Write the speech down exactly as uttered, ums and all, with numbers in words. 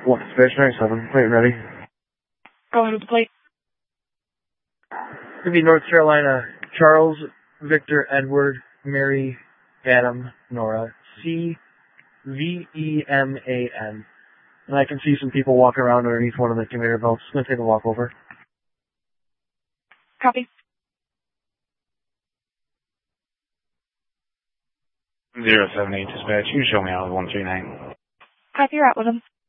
One stationary seven, plate ready. Go ahead with the plate. Could be North Carolina, Charles, Victor, Edward, Mary, Adam, Nora, C V E M A N. And I can see some people walking around underneath one of the conveyor belts. I'm going to take a walk over. Copy. Zero seven eight dispatch, you show me out of one three nine. Copy, you're out with them.